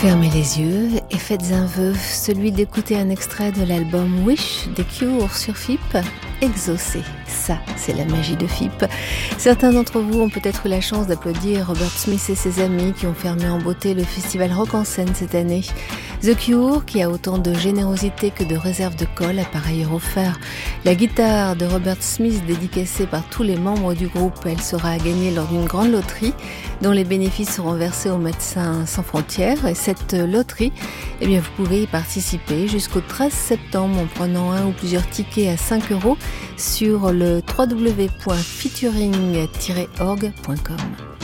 Fermez les yeux et faites un vœu, celui d'écouter un extrait de l'album Wish des Cure sur FIP. Exaucé, ça c'est la magie de FIP. Certains d'entre vous ont peut-être eu la chance d'applaudir Robert Smith et ses amis qui ont fermé en beauté le festival Rock en Seine cette année. The Cure, qui a autant de générosité que de réserve de colle, a par ailleurs offert la guitare de Robert Smith dédicacée par tous les membres du groupe. Elle sera à gagner lors d'une grande loterie dont les bénéfices seront versés aux Médecins Sans Frontières. Et cette loterie, vous pouvez y participer jusqu'au 13 septembre en prenant un ou plusieurs tickets à 5 € sur le www.featuring-org.com.